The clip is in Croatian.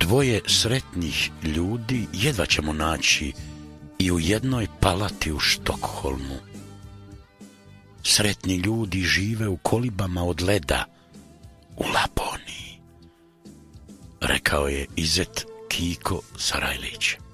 Dvoje sretnih ljudi jedva ćemo naći i u jednoj palati u Štokholmu. Sretni ljudi žive u kolibama od leda u Laponiji, rekao je Izet Kiko Sarajlić.